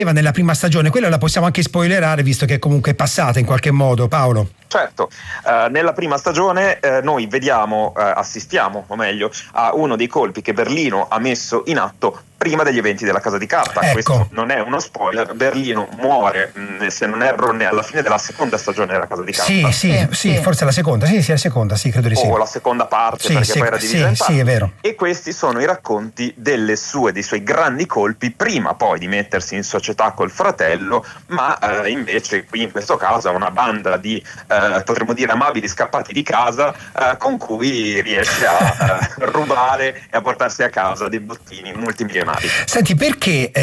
nella prima stagione, quella la possiamo anche spoilerare visto che comunque è passata in qualche modo, Paolo. Certo, nella prima stagione noi assistiamo, o meglio, a uno dei colpi che Berlino ha messo in atto prima degli eventi della Casa di Carta. Ecco. Questo non è uno spoiler, Berlino muore, se non erro, alla fine della seconda stagione della Casa di Carta. Sì, forse la seconda, la seconda, credo di sì. O la seconda parte, perché poi era divisa in parti. Sì, è vero. E questi sono i racconti dei suoi grandi colpi, prima poi di mettersi in società col fratello, ma invece qui in questo caso è una banda di potremmo dire amabili scappati di casa con cui riesce a rubare e a portarsi a casa dei bottini multimilionari. Senti, perché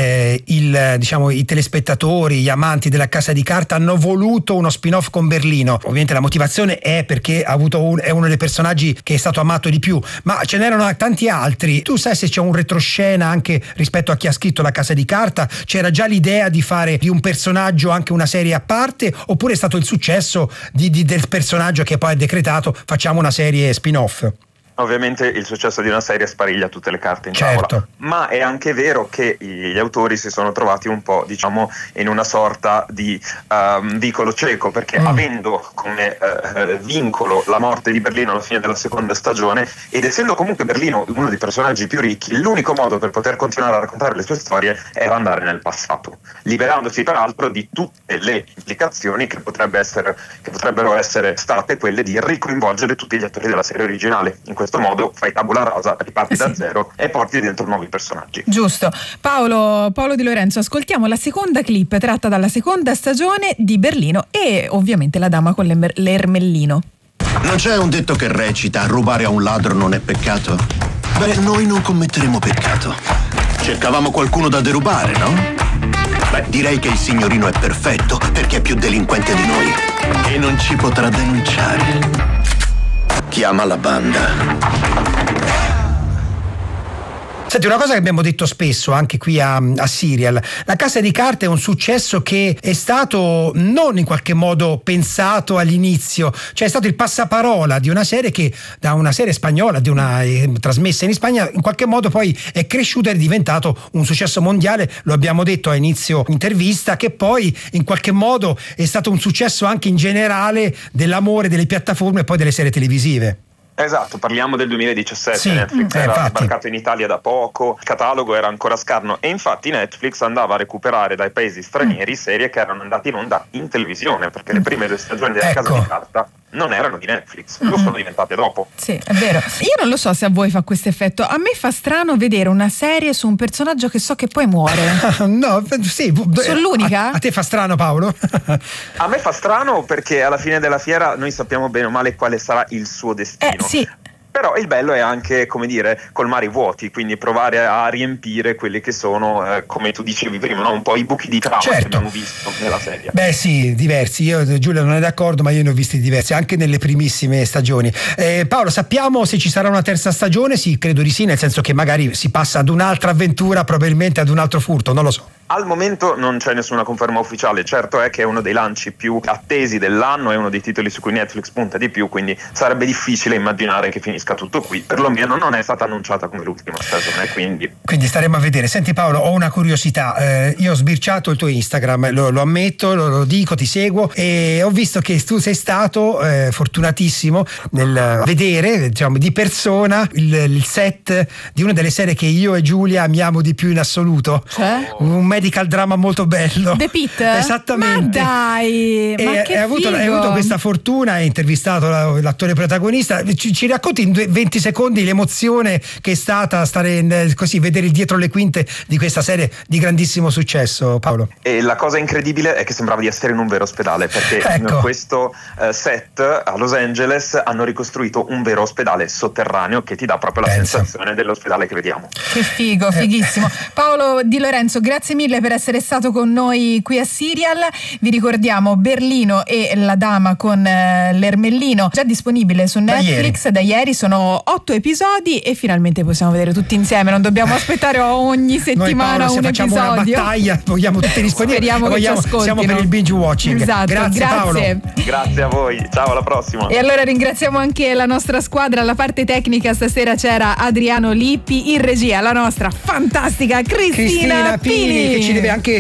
i telespettatori, gli amanti della Casa di Carta hanno voluto uno spin-off con Berlino? Ovviamente la motivazione è perché è uno dei personaggi che è stato amato di più, ma ce n'erano tanti altri. Tu sai se c'è un retroscena anche rispetto a chi ha scritto la Casa di Carta? C'era già l'idea di fare di un personaggio anche una serie a parte, oppure è stato il successo del personaggio che poi ha decretato facciamo una serie spin-off? Ovviamente il successo di una serie spariglia tutte le carte in tavola, ma è anche vero che gli autori si sono trovati un po', diciamo, in una sorta di vicolo cieco, perché avendo come vincolo la morte di Berlino alla fine della seconda stagione, ed essendo comunque Berlino uno dei personaggi più ricchi, l'unico modo per poter continuare a raccontare le sue storie era andare nel passato, liberandosi peraltro di tutte le implicazioni che potrebbero essere state quelle di ricoinvolgere tutti gli attori della serie originale. In questo modo fai tabula rasa, riparti da zero e porti dentro nuovi personaggi. Giusto. Paolo Di Lorenzo, ascoltiamo la seconda clip tratta dalla seconda stagione di Berlino e ovviamente La dama con l'ermellino. Non c'è un detto che recita rubare a un ladro non è peccato? Beh, noi non commetteremo peccato. Cercavamo qualcuno da derubare, no? Beh, direi che il signorino è perfetto perché è più delinquente di noi e non ci potrà denunciare. Chiama la banda. Senti, una cosa che abbiamo detto spesso anche qui a Serial, la Casa di Carta è un successo che è stato non in qualche modo pensato all'inizio, cioè è stato il passaparola di una serie che da una serie spagnola, di una trasmessa in Spagna, in qualche modo poi è cresciuta ed è diventato un successo mondiale, lo abbiamo detto a inizio intervista, che poi in qualche modo è stato un successo anche in generale dell'amore delle piattaforme e poi delle serie televisive. Esatto, parliamo del 2017, sì, Netflix era sbarcato in Italia da poco, il catalogo era ancora scarno e infatti Netflix andava a recuperare dai paesi stranieri serie che erano andate in onda in televisione, perché le prime 2 stagioni della Casa di Carta non erano di Netflix, lo sono diventate dopo. Sì, è vero. Io non lo so se a voi fa questo effetto, a me fa strano vedere una serie su un personaggio che so che poi muore. No, sì. Sono l'unica? A te fa strano, Paolo? A me fa strano perché alla fine della fiera noi sappiamo bene o male quale sarà il suo destino. Sì. Però il bello è anche, come dire, colmare i vuoti, quindi provare a riempire quelli che sono, come tu dicevi prima, no? Un po' i buchi di trama che abbiamo visto nella serie. Beh sì, diversi. Io, Giulia, non è d'accordo, ma io ne ho visti diversi, anche nelle primissime stagioni. Paolo, sappiamo se ci sarà una terza stagione? Sì, credo di sì, nel senso che magari si passa ad un'altra avventura, probabilmente ad un altro furto, non lo so. Al momento non c'è nessuna conferma ufficiale, certo è che è uno dei lanci più attesi dell'anno, è uno dei titoli su cui Netflix punta di più, quindi sarebbe difficile immaginare che finisca tutto qui, perlomeno non è stata annunciata come l'ultima stagione, quindi staremo a vedere. Senti Paolo, ho una curiosità, io ho sbirciato il tuo Instagram, lo ammetto, lo dico, ti seguo e ho visto che tu sei stato fortunatissimo nel vedere, diciamo, di persona il set di una delle serie che io e Giulia amiamo di più in assoluto. Cioè? Un medical drama molto bello. The Pitt? Esattamente. Ma dai, ma che hai avuto questa fortuna, hai intervistato l'attore protagonista, ci racconti in 20 secondi l'emozione che è stata stare così, vedere il dietro le quinte di questa serie di grandissimo successo, Paolo? E la cosa incredibile è che sembrava di essere in un vero ospedale, perché in questo set a Los Angeles hanno ricostruito un vero ospedale sotterraneo che ti dà proprio la sensazione dell'ospedale che vediamo. Che figo, fighissimo. Paolo Di Lorenzo, grazie mille per essere stato con noi qui a Serial. Vi ricordiamo Berlino e La dama con l'ermellino, già disponibile su Netflix da ieri. Sono 8 episodi e finalmente possiamo vedere tutti insieme, non dobbiamo aspettare ogni settimana noi, Paolo, un facciamo episodio. Una battaglia, vogliamo tutti disponibili. Speriamo che ci ascoltino. Siamo per il binge watching. Esatto, grazie Paolo. Grazie a voi, ciao, alla prossima. E allora ringraziamo anche la nostra squadra. Alla parte tecnica stasera c'era Adriano Lippi, in regia la nostra fantastica Cristina Pini, che ci deve anche